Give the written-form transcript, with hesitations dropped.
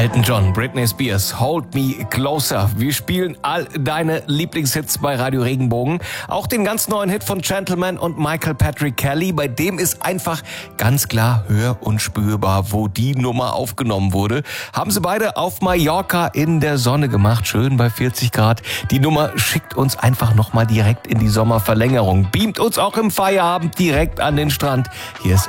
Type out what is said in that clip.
Elton John, Britney Spears, Hold Me Closer. Wir spielen all deine Lieblingshits bei Radio Regenbogen. Auch den ganz neuen Hit von Gentleman und Michael Patrick Kelly. Bei dem ist einfach ganz klar hör- und spürbar, wo die Nummer aufgenommen wurde. Haben sie beide auf Mallorca in der Sonne gemacht. Schön bei 40 Grad. Die Nummer schickt uns einfach nochmal direkt in die Sommerverlängerung. Beamt uns auch im Feierabend direkt an den Strand. Hier ist